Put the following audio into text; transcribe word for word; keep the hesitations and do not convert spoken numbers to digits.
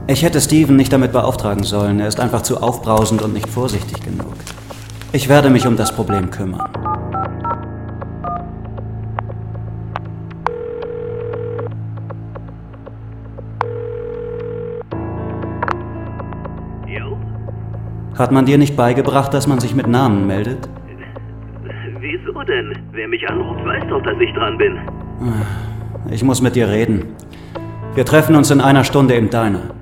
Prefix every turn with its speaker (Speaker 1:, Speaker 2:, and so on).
Speaker 1: Ich hätte Steven nicht damit beauftragen sollen. Er ist einfach zu aufbrausend und nicht vorsichtig genug. Ich werde mich um das Problem kümmern.
Speaker 2: Jo?
Speaker 1: Hat man dir nicht beigebracht, dass man sich mit Namen meldet?
Speaker 2: Wieso denn? Wer mich anruft, weiß doch, dass ich dran bin.
Speaker 1: Ich muss mit dir reden. Wir treffen uns in einer Stunde im Diner.